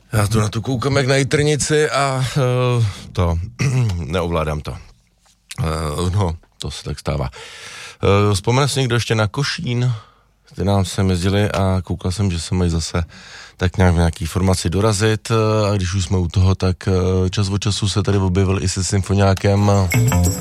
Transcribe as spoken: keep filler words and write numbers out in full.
Já tu na tu koukám jak na jitrnici a uh, to, neovládám to. Uh, no, to se tak stává. Uh, vzpomene si někdo ještě na Košín? Ty nám sem jezdili a koukal jsem, že se mají zase tak nějak v nějaký formaci dorazit a když už jsme u toho, tak čas od času se tady objevil i se symfoniákem